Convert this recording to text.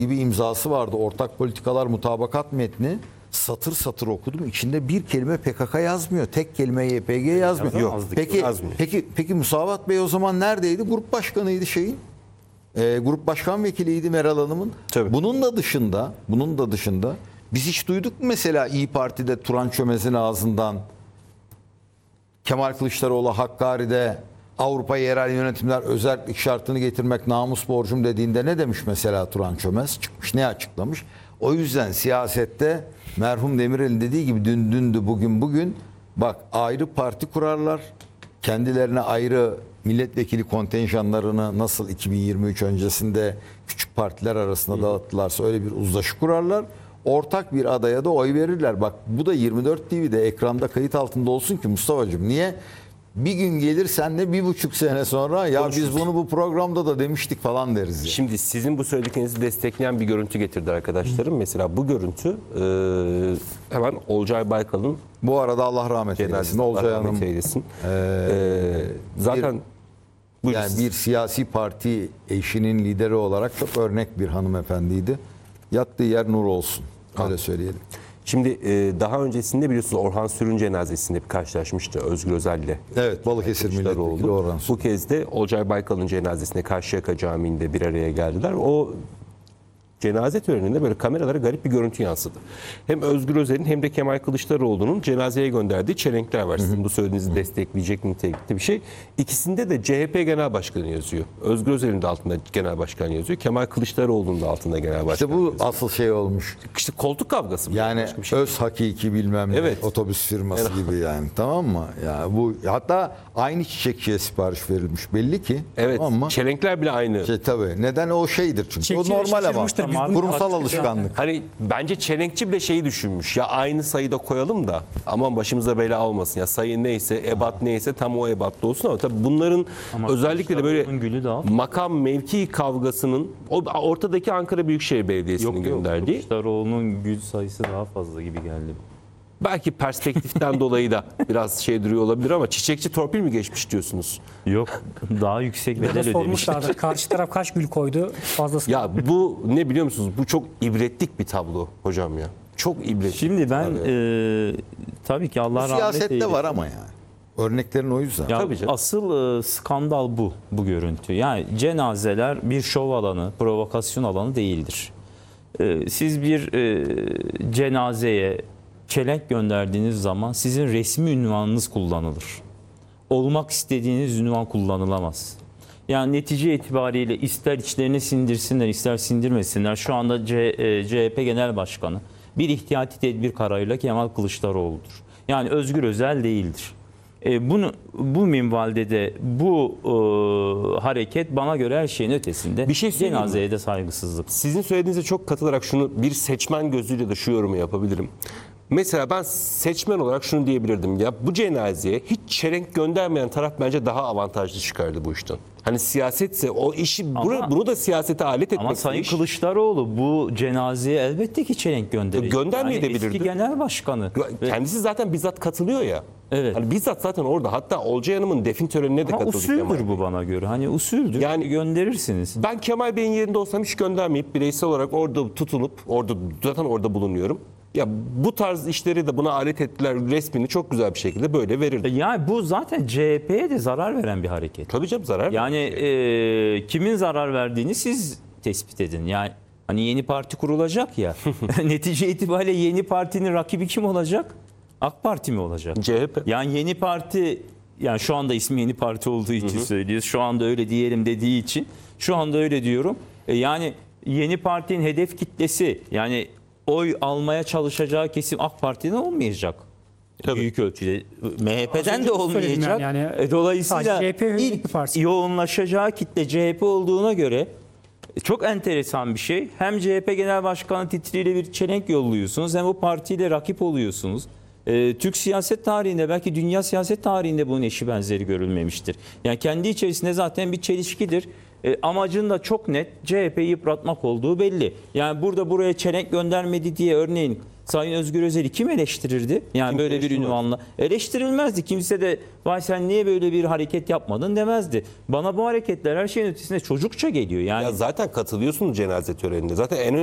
gibi imzası vardı. Ortak politikalar mutabakat metni. Satır satır okudum. İçinde bir kelime PKK yazmıyor. Tek kelime YPG yazmıyor. Yazamazdık. Peki Musavat Bey o zaman neredeydi? Grup başkanıydı şeyin. Grup başkan vekiliydi Meral Hanım'ın. Tabii. Bunun da dışında biz hiç duyduk mu mesela İyi Parti'de Turan Çömez'in ağzından, Kemal Kılıçdaroğlu Hakkari'de Avrupa yerel yönetimler özellik şartını getirmek namus borcum dediğinde ne demiş mesela Turan Çömez? Çıkmış ne açıklamış? O yüzden siyasette merhum Demirel'in dediği gibi dün dündü bugün bak ayrı parti kurarlar. Kendilerine ayrı milletvekili kontenjanlarını nasıl 2023 öncesinde küçük partiler arasında dağıttılarsa öyle bir uzlaşı kurarlar. Ortak bir adaya da oy verirler. Bak bu da 24 TV'de ekranda kayıt altında olsun ki Mustafa'cığım niye? Bir gün gelir senle 1,5 sene sonra ya biz bunu bu programda da demiştik falan deriz. Ya. Şimdi sizin bu söylediklerinizi destekleyen bir görüntü getirdi arkadaşlarım. Mesela bu görüntü hemen Olcay Baykal'ın Bu arada Allah rahmet eylesin. Olcay Hanım zaten yani bir siyasi parti eşinin lideri olarak çok örnek bir hanımefendiydi. Yattığı yer nur olsun. Öyle söyleyelim. Şimdi daha öncesinde biliyorsunuz Orhan Sürün cenazesinde bir karşılaşmıştı Özgür Özel'le. Evet, Balıkesir milletvekili Orhan Sürün. Bu kez de Olcay Baykal'ın cenazesinde Karşıyaka Camii'nde bir araya geldiler. O cenaze töreninde böyle kameralara garip bir görüntü yansıdı. Hem Özgür Özel'in hem de Kemal Kılıçdaroğlu'nun cenazeye gönderdiği çelenkler var. Sizin bu söylediğinizi destekleyecek nitelikte bir şey. İkisinde de CHP Genel Başkanı yazıyor. Özgür Özel'in de altında Genel Başkan yazıyor. Kemal Kılıçdaroğlu'nun da altında Genel Başkan İşte bu yazıyor. asıl şey olmuş. İşte koltuk kavgası. Yani Başka bir şey. öz hakiki bilmem ne Evet. otobüs firması gibi yani, tamam mı? Ya bu hatta aynı çiçekçiye sipariş verilmiş belli ki. Evet. Tamam mı? Çelenkler bile aynı. Tabii. Neden o şeydir çünkü. Çiçekçi o normal ama. şaşırmıştır. Biz bunu Kurumsal tartıştık alışkanlık. Hani bence çelenkçi bile şeyi düşünmüş. Ya aynı sayıda koyalım da aman başımıza bela olmasın. Ya sayı neyse, ebat neyse tam o ebatta olsun ama tabii bunların özellikle de böyle Gülü de al. makam mevki kavgasının o ortadaki Ankara Büyükşehir Belediyesi'nin gönderdiği. Kılıçdaroğlu'nun gül sayısı daha fazla gibi geldi. Belki perspektiften dolayı da biraz şey duruyor olabilir ama çiçekçi torpil mi geçmiş diyorsunuz? Yok, daha yüksek bedel ödemişler. sormuşlardı. Karşı taraf kaç gül koydu? Fazlası. Ya bu ne biliyor musunuz? Bu çok ibretlik bir tablo hocam ya. Çok ibretlik. Şimdi ben tabii ki Allah rahmet Siyasette eylesin. var ama yani. Örneklerin o yüzden. Ya Tabii canım. asıl skandal bu görüntü. Yani cenazeler bir şov alanı, provokasyon alanı değildir. Siz bir cenazeye çelenk gönderdiğiniz zaman sizin resmi ünvanınız kullanılır. Olmak istediğiniz ünvan kullanılamaz. Yani netice itibariyle ister içlerine sindirsinler, ister sindirmesinler. Şu anda CHP Genel Başkanı bir ihtiyati tedbir kararıyla Kemal Kılıçdaroğlu'dur. Yani Özgür Özel değildir. Bu minvalde de bu hareket bana göre her şeyin ötesinde. Bir şey söyleyeyim mi? Cenazeye de saygısızlık. Sizin söylediğinize çok katılarak şunu bir seçmen gözüyle de şu yorumu yapabilirim. Mesela ben seçmen olarak şunu diyebilirdim. Ya bu cenazeye hiç çelenk göndermeyen taraf bence daha avantajlı çıkardı bu işten. Hani siyasetse o işi bunu da siyasete alet etmek. Ama Sayın Kılıçdaroğlu bu cenazeye elbette ki çelenk gönderecek. Göndermeyebilirdi. Eski genel başkanı. Kendisi zaten bizzat katılıyor ya. Evet. Hani bizzat zaten orada. Hatta Olcay Hanım'ın defin törenine de Ama katıldı. usuldür bu bana göre. Hani usuldür. Yani- Gönderirsiniz. Ben Kemal Bey'in yerinde olsam hiç göndermeyip bireysel olarak orada tutunup orada bulunuyorum. Ya bu tarz işleri de buna alet ettiler, resmini çok güzel bir şekilde böyle verirdi. Yani bu zaten CHP'ye de zarar veren bir hareket. Tabii canım zarar. Yani kimin zarar verdiğini siz tespit edin. Yani hani yeni parti kurulacak ya. Netice itibariyle yeni partinin rakibi kim olacak? AK Parti mi olacak? CHP. Yani yeni parti, yani şu anda ismi Yeni Parti olduğu için söylüyoruz. Şu anda öyle diyelim dediği için şu anda öyle diyorum. Yani yeni partinin hedef kitlesi, yani oy almaya çalışacağı kesim AK Parti'den olmayacak. Tabii. Büyük ölçüde MHP'den de söyledim olmayacak. yani. Dolayısıyla Sadece CHP yönelik bir ilk parti. yoğunlaşacağı kitle CHP olduğuna göre çok enteresan bir şey. Hem CHP Genel Başkanı titriyle bir çelenk yolluyorsunuz, hem o partiyle rakip oluyorsunuz. Türk siyaset tarihinde, belki dünya siyaset tarihinde bunun eşi benzeri görülmemiştir. Yani kendi içerisinde zaten bir çelişkidir. Amacın da çok net CHP'yi yıpratmak olduğu belli. Yani burada buraya çelenk göndermedi diye örneğin Sayın Özgür Özel'i kim eleştirirdi? Yani Kimse böyle bir eleştirmez. ünvanla. Eleştirilmezdi. Kimse de vay sen niye böyle bir hareket yapmadın demezdi. Bana bu hareketler her şeyin ötesinde çocukça geliyor. Yani Ya zaten katılıyorsunuz cenaze törenine. Zaten en